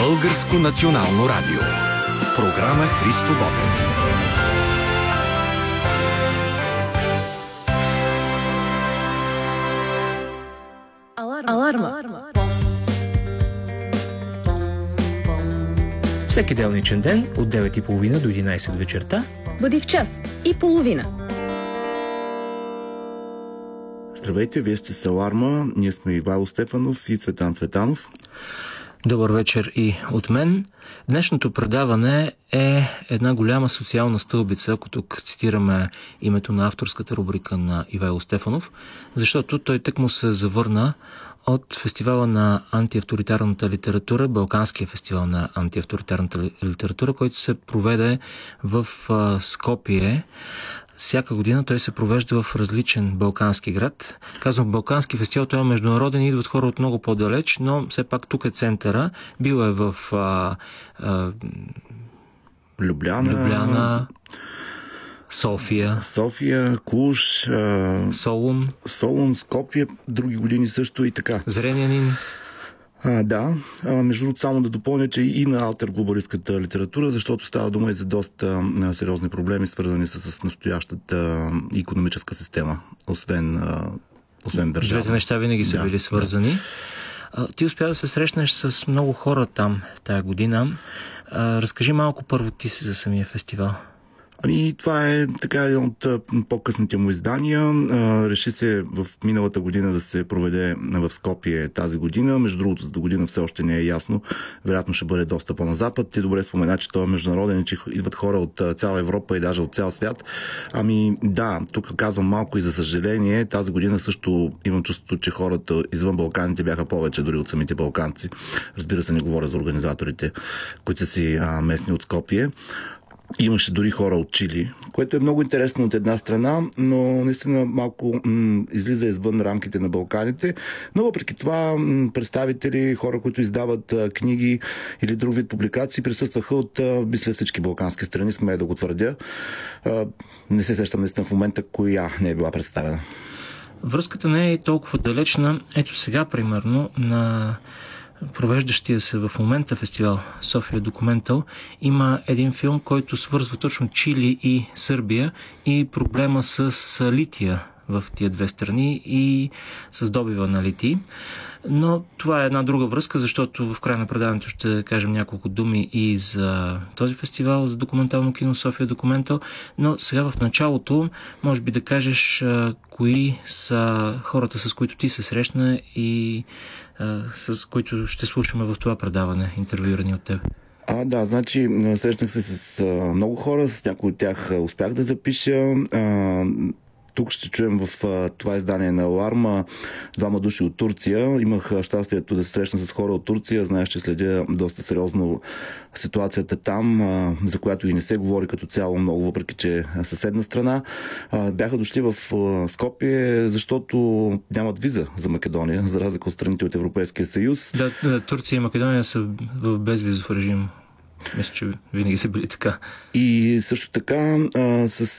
Българско национално радио. Програма Христо Ботев. Аларма. Всеки делничен ден от 9:30 до 11 вечерта Бъди в час и половина. Здравейте, вие сте с Аларма. Ние сме Ивайло Стефанов и Цветан Цветанов. Добър вечер и от мен. Днешното предаване е една голяма социална стълбица, ако тук цитираме името на авторската рубрика на Ивайло Стефанов, защото той тъкмо се завърна от фестивала на антиавторитарната литература, Балканския фестивал на антиавторитарната литература, който се проведе в Скопие. Всяка година той се провежда в различен балкански град. Казвам Балкански фестивал, той е международен и идват хора от много по-далеч, но все пак тук е центъра. Бил е в Любляна, София, Клуж, Солун, Скопие, други години също и така. Зренянин. Да, между другото само да допълня, че и на алтерглобалистката литература, защото става дума и за доста сериозни проблеми, свързани с настоящата икономическа система, освен държава. Двете неща винаги са били свързани. Да. Ти успя да се срещнеш с много хора там тая година. Разкажи малко първо ти си за самия фестивал. Ами, това е така един от по-късните му издания. Реши се в миналата година да се проведе в Скопие тази година. Между другото, за до година все още не е ясно. Вероятно ще бъде доста по-на запад. Ти добре спомена, че той е международен и че идват хора от цяла Европа и даже от цял свят. Ами да, тук казвам малко и за съжаление. Тази година също имам чувството, че хората извън Балканите бяха повече дори от самите балканци. Разбира се, не говоря за организаторите, които са си местни от Скопие. Имаше дори хора от Чили, което е много интересно от една страна, но наистина малко излиза извън рамките на Балканите. Но въпреки това представители, хора, които издават книги или друг вид публикации, присъстваха от мисля всички балкански страни, смея да го твърдя. Не се сещам наистина в момента коя не е била представена. Връзката не е толкова далечна. Ето сега, примерно, на провеждащия се в момента фестивал София Документал има един филм, който свързва точно Чили и Сърбия и проблема с лития в тия две страни и с добива на литий. Но това е една друга връзка, защото в края на предаването ще кажем няколко думи и за този фестивал за документално кино София Документал. Но сега в началото може би да кажеш кои са хората, с които ти се срещна и с които ще слушаме в това предаване, интервюирани от теб. Да, значи срещнах се с много хора, с някои от тях успях да запиша. Тук ще чуем в това издание на Аларма двама души от Турция. Имах щастието да се срещна с хора от Турция. Знаеш, че следя доста сериозно ситуацията там, за която и не се говори като цяло много, въпреки че е съседна страна. Бяха дошли в Скопие, защото нямат виза за Македония, за разлика от страните от Европейския съюз. Да, Турция и Македония са в безвизов режим. Мисля, че винаги са били така. И също така с